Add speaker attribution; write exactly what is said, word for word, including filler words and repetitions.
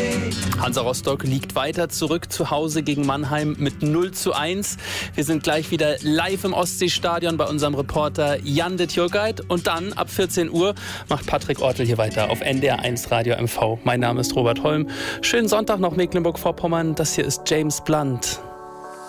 Speaker 1: Hansa Rostock liegt weiter zurück zu Hause gegen Mannheim mit null zu eins. Wir sind gleich wieder live im Ostseestadion bei unserem Reporter Jan de Tjurgeit. Und dann ab vierzehn Uhr macht Patrick Ortel hier weiter auf N D R eins Radio M V. Mein Name ist Robert Holm. Schönen Sonntag noch Mecklenburg-Vorpommern. Das hier ist James Blunt.